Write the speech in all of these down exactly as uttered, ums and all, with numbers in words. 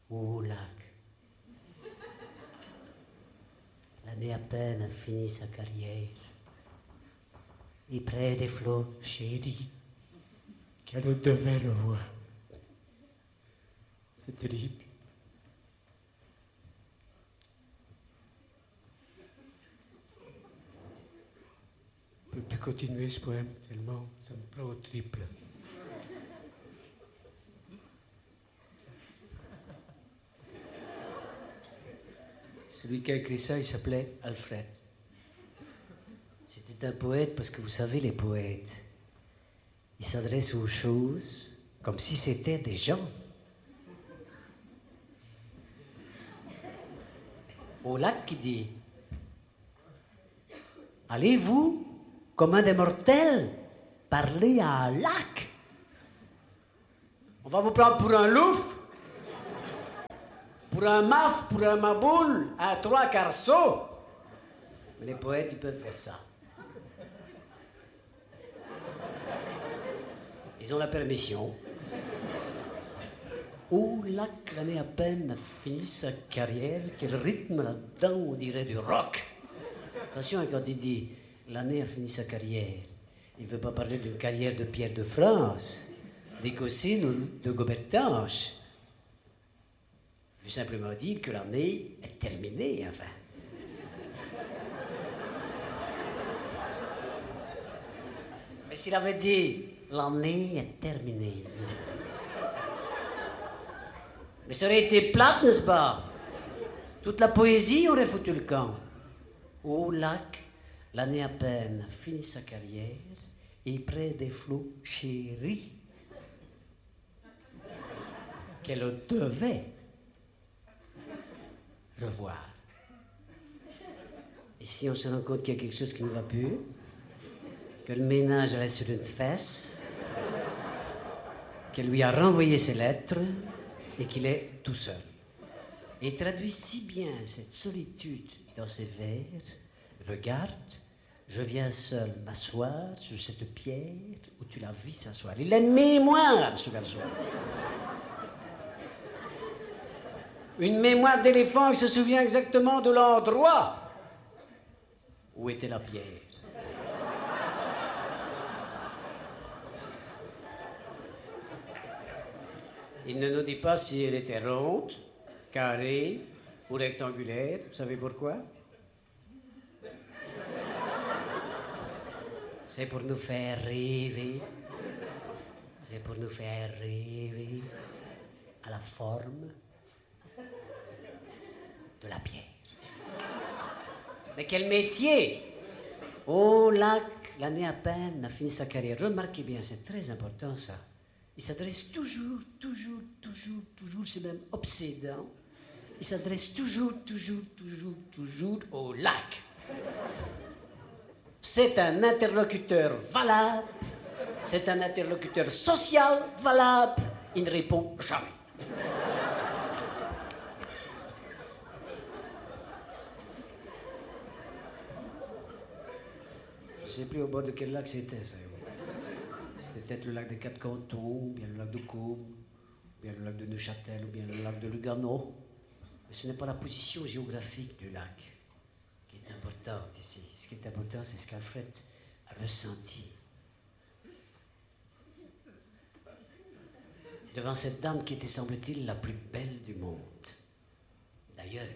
Au lac. L'année à peine a fini sa carrière. Et près des flots chéris, qu'elle devait le voir. C'est terrible. Je ne peux plus continuer ce poème tellement ça me plaît au triple. Celui qui a écrit ça, il s'appelait Alfred. C'était un poète parce que vous savez, les poètes, ils s'adressent aux choses comme si c'était des gens. Au lac qui dit « Allez-vous, comme un des mortels, parler à un lac? On va vous prendre pour un louf, pour un maf, pour un maboule, un trois quarts saut. » Mais les poètes, ils peuvent faire ça. Ils ont la permission. Au lac, l'année à peine a fini sa carrière, quel rythme là-dedans, on dirait du rock. Attention, quand il dit l'année a fini sa carrière, il ne veut pas parler d'une carrière de Pierre de France, d'Écossine ou de Gobertanche. Il veut simplement dire que l'année est terminée, enfin. Mais s'il avait dit l'année est terminée, mais ça aurait été plate, n'est-ce pas? Toute la poésie aurait foutu le camp. Au lac, l'année à peine finit sa carrière, et près des flots chéris, qu'elle devait revoir. Et si on se rend compte qu'il y a quelque chose qui ne va plus, que le ménage reste sur une fesse, qu'elle lui a renvoyé ses lettres, et qu'il est tout seul. Et il traduit si bien cette solitude dans ses vers. Regarde, je viens seul m'asseoir sur cette pierre où tu l'as vu s'asseoir. Il a une mémoire, ce garçon. Une mémoire d'éléphant qui se souvient exactement de l'endroit où était la pierre. Il ne nous dit pas si elle était ronde, carrée ou rectangulaire. Vous savez pourquoi? C'est pour nous faire rêver. C'est pour nous faire rêver à la forme de la pierre. Mais quel métier! Au lac, l'année à peine a fini sa carrière. Remarquez bien, c'est très important ça. Il s'adresse toujours, toujours, toujours, toujours, c'est même obsédant. Il s'adresse toujours, toujours, toujours, toujours au lac. C'est un interlocuteur valable, c'est un interlocuteur social valable, il ne répond jamais. Je ne sais plus au bord de quel lac c'était, ça. C'était peut-être le lac des Quatre Cantons, ou bien le lac de Caume, ou bien le lac de Neuchâtel, ou bien le lac de Lugano. Mais ce n'est pas la position géographique du lac qui est importante ici. Ce qui est important, c'est ce qu'Alfred a ressenti. Devant cette dame qui était, semble-t-il, la plus belle du monde. D'ailleurs,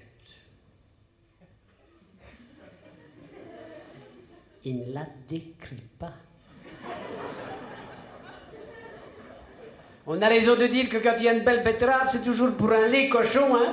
il ne la décrit pas. On a raison de dire que quand il y a une belle betterave, c'est toujours pour un lait cochon, hein?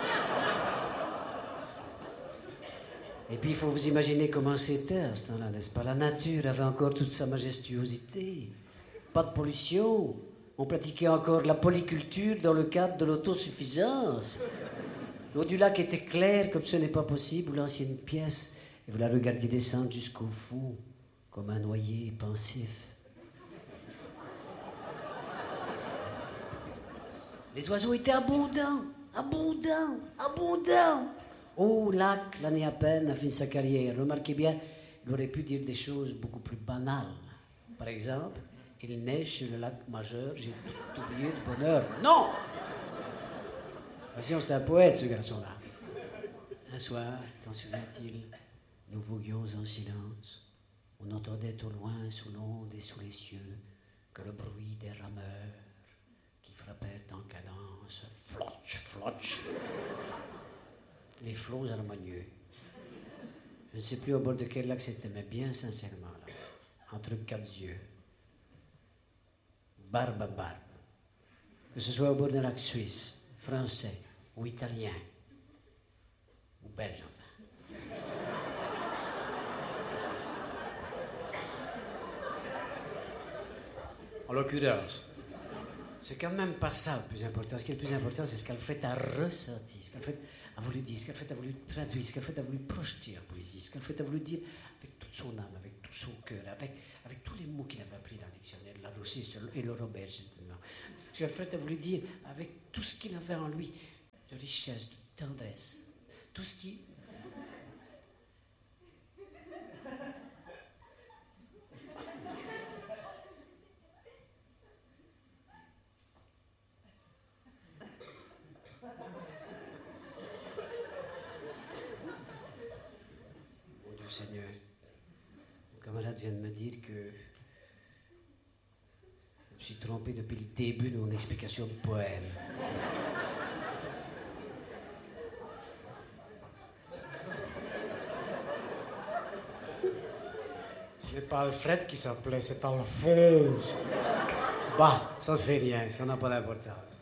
Et puis, il faut vous imaginer comment c'était à ce temps-là, n'est-ce pas? La nature avait encore toute sa majestuosité. Pas de pollution. On pratiquait encore la polyculture dans le cadre de l'autosuffisance. L'eau du lac était claire comme ce n'est pas possible, l'ancienne pièce, et vous la regardiez descendre jusqu'au fond, comme un noyer pensif. Les oiseaux étaient abondants, abondants, abondants. Au lac, l'année à peine a fini sa carrière. Remarquez bien, il aurait pu dire des choses beaucoup plus banales. Par exemple, il neige sur le lac majeur, j'ai tout oublié de bonheur. Non! Attention, c'est un poète, ce garçon-là. Un soir, t'en souviens-t-il, nous voguions en silence. On entendait au loin, sous l'onde et sous les cieux, que le bruit des rameurs qui frappaient en cadence. Flotch, flotch. Les flots harmonieux. Je ne sais plus au bord de quel lac c'était, mais bien sincèrement, là, entre quatre yeux. Barbe à barbe. Que ce soit au bord d'un lac suisse, français, ou italien, ou belge, enfin. En l'occurrence, c'est quand même pas ça le plus important. Ce qui est le plus important, c'est ce qu'Alfred a ressenti, ce qu'Alfred a voulu dire, ce qu'Alfred a voulu traduire, ce qu'Alfred a voulu projeter en poésie, ce qu'Alfred a voulu dire avec toute son âme, avec tout son cœur, avec, avec tous les mots qu'il avait appris dans le dictionnaire, la Rossiste et le Robert, justement. Ce qu'Alfred a voulu dire avec tout ce qu'il avait en lui, de richesse, de tendresse, tout ce qui... Seigneur, mon camarade vient de me dire que je me suis trompé depuis le début de mon explication de poème. Ce n'est pas Alfred qui s'appelait, c'est Alphonse. Bah, ça ne fait rien, ça n'a pas d'importance.